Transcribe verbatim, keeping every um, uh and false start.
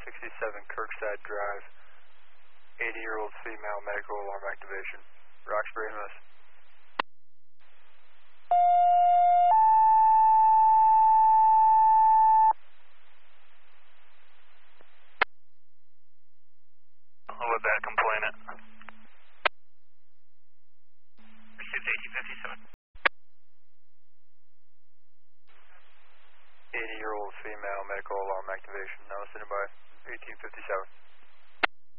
sixty-seven Kirkside Drive. eighty-year-old female, medical alarm activation. Roxbury, M S. With that complainant. Received eighteen fifty-seven. eighty-year-old female, medical alarm activation. Now sitting by eighteen fifty-seven.